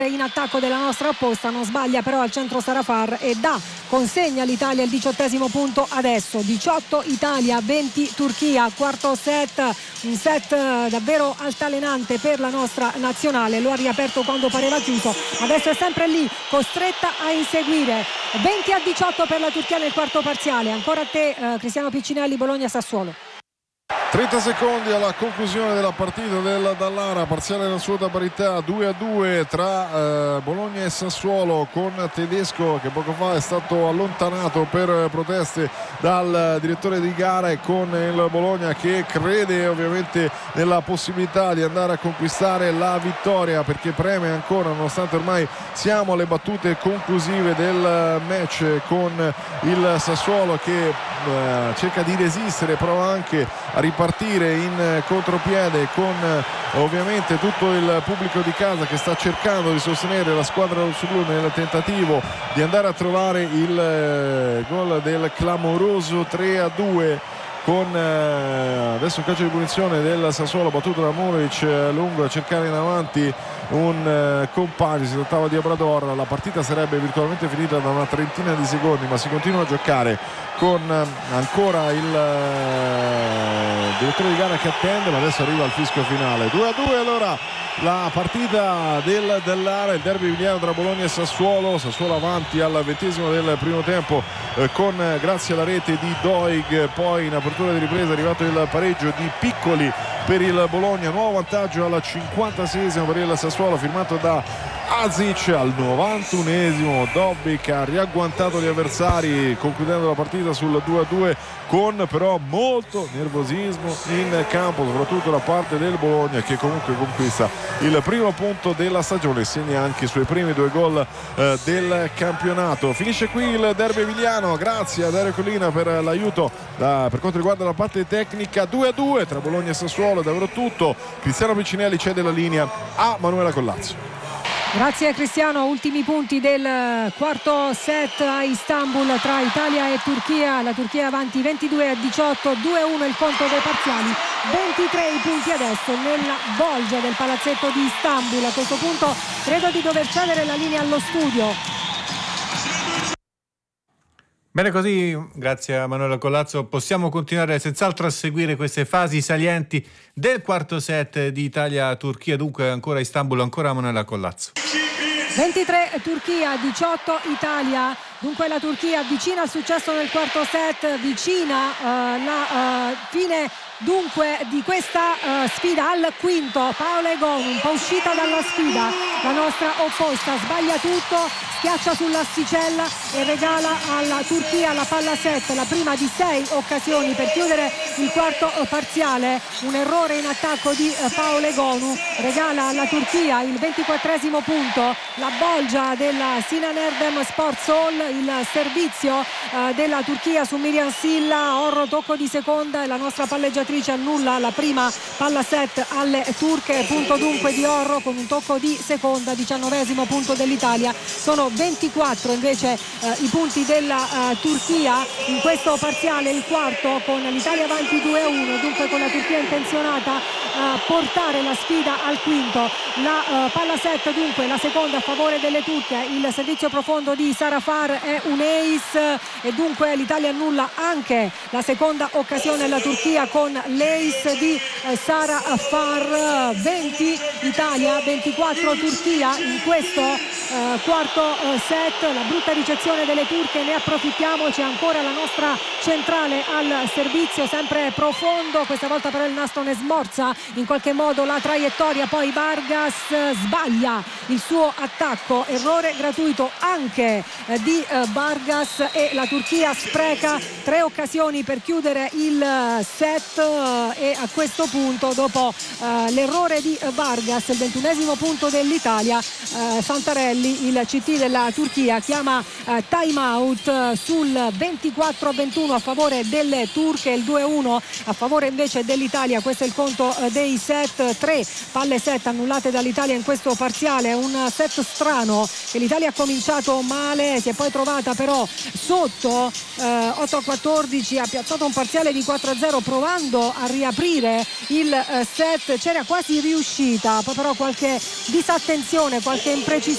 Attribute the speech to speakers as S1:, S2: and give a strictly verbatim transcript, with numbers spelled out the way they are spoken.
S1: in attacco della nostra opposta, non sbaglia però al centro Sarafar e dà consegna all'Italia il diciottesimo punto adesso. Diciotto Italia, venti Turchia, quarto set, un set davvero altalenante per la nostra nazionale, lo ha riaperto quando pareva chiuso, adesso è sempre lì, costretta a inseguire. Venti a diciotto per la Turchia nel quarto parziale. Ancora a te eh, Cristiano Piccinelli, Bologna-Sassuolo.
S2: trenta secondi alla conclusione della partita del Dallara, parziale in assoluta parità due a due tra eh, Bologna e Sassuolo, con Tedesco che poco fa è stato allontanato per proteste dal direttore di gara, e con il Bologna che crede ovviamente nella possibilità di andare a conquistare la vittoria, perché preme ancora, nonostante ormai siamo alle battute conclusive del match, con il Sassuolo che eh, cerca di resistere, prova anche a ripartire in contropiede, con ovviamente tutto il pubblico di casa che sta cercando di sostenere la squadra rossoblu nel tentativo di andare a trovare il gol del clamoroso tre a due, con eh, adesso un calcio di punizione del Sassuolo battuto da Muric, eh, lungo a cercare in avanti un eh, compagno, si trattava di Obrador. La partita sarebbe virtualmente finita da una trentina di secondi, ma si continua a giocare con eh, ancora il eh, direttore di gara che attende, ma adesso arriva il fischio finale. Due a due allora la partita del Dallara, il derby emiliano tra Bologna e Sassuolo. Sassuolo avanti al ventesimo del primo tempo eh, con eh, grazie alla rete di Doig, poi in apertura di ripresa è arrivato il pareggio di Piccoli per il Bologna, nuovo vantaggio al cinquantaseiesimo per il Sassuolo firmato da Azic. Al novantunesimo Dobbik ha riagguantato gli avversari, concludendo la partita sul due a due, con però molto nervosismo in campo, soprattutto da parte del Bologna, che comunque conquista il primo punto della stagione e segna anche i suoi primi due gol eh, del campionato. Finisce qui il derby emiliano, grazie a Dario Collina per l'aiuto da, per quanto riguarda la parte tecnica. Due a due tra Bologna e Sassuolo, è davvero tutto. Cristiano Piccinelli cede la linea a Manuela Collazzo.
S1: Grazie Cristiano, ultimi punti del quarto set a Istanbul tra Italia e Turchia. La Turchia avanti ventidue a diciotto, due a uno il conto dei parziali, ventitré i punti adesso nella bolgia del palazzetto di Istanbul. A questo punto credo di dover cedere la linea allo studio.
S3: Bene così, grazie a Manuela Collazzo, possiamo continuare senz'altro a seguire queste fasi salienti del quarto set di Italia-Turchia. Dunque ancora Istanbul, ancora Manuela Collazzo.
S1: ventitré Turchia, diciotto Italia. Dunque la Turchia vicina al successo nel quarto set, vicina uh, la uh, fine dunque di questa uh, sfida al quinto. Paola Egonu un po' uscita dalla sfida, la nostra opposta sbaglia tutto, schiaccia sull'asticella e regala alla Turchia la palla set, la prima di sei occasioni per chiudere il quarto parziale. Un errore in attacco di uh, Paola Egonu regala alla Turchia il ventiquattresimo punto. La bolgia della Sinan Erdem Sports Hall, il servizio uh, della Turchia su Miriam Silla, Orro tocco di seconda e la nostra palleggiatrice annulla la prima palla set alle turche. Punto dunque di Orro con un tocco di seconda, diciannovesimo punto dell'Italia. Sono ventiquattro invece uh, i punti della uh, Turchia in questo parziale, il quarto, con l'Italia avanti due a uno, dunque con la Turchia intenzionata a portare la sfida al quinto. La uh, palla set dunque, la seconda a favore delle turche, il servizio profondo di Sarafar è un ace e dunque l'Italia annulla anche la seconda occasione alla Turchia con l'ace di uh, Sarafar. Venti Italia, ventiquattro Turchia in questo uh, quarto uh, set. La brutta ricezione delle turche, ne approfittiamo, c'è ancora la nostra centrale al servizio, sempre profondo, questa volta però il nastro ne smorza in qualche modo la traiettoria, poi Vargas sbaglia il suo attacco, errore gratuito anche eh, di eh, Vargas e la Turchia spreca tre occasioni per chiudere il set eh, e a questo punto, dopo eh, l'errore di Vargas, il ventunesimo punto dell'Italia, eh, Santarelli, il C T della Turchia, chiama eh, time out eh, sul ventiquattro a ventuno a favore delle turche, il due a uno a favore invece dell'Italia. Questo è il conto eh, dei set, tre palle set annullate dall'Italia in questo parziale, un set strano che l'Italia ha cominciato male, si è poi trovata però sotto eh, otto a quattordici, ha piazzato un parziale di quattro a zero provando a riaprire il eh, set, c'era quasi riuscita, poi però qualche disattenzione, qualche imprecisione